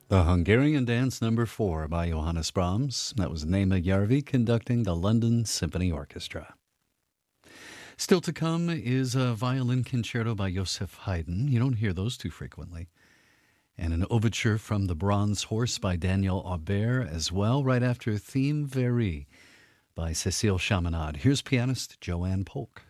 The Hungarian Dance Number 4 by Johannes Brahms. That was Nema Järvi conducting the London Symphony Orchestra. Still to come is a violin concerto by Joseph Haydn. You don't hear those too frequently. And an overture from The Bronze Horse by Daniel Aubert as well, right after Theme Very by Cécile Chaminade. Here's pianist Joanne Polk.